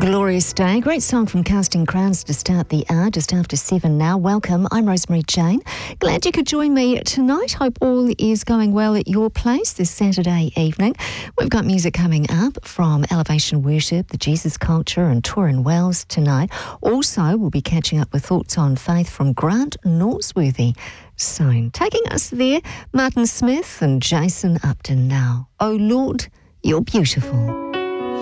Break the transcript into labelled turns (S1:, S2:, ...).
S1: Glorious day. Great song from Casting Crowns to start the hour, just after 7 now. Welcome. I'm Rosemary Jane. Glad you could join me tonight. Hope all is going well at your place this Saturday evening. We've got music coming up from Elevation Worship, the Jesus Culture and Turin Wells tonight. Also, we'll be catching up with Thoughts on Faith from Grant Norsworthy soon. Taking us there, Martin Smith and Jason Upton now. Oh Lord, you're beautiful.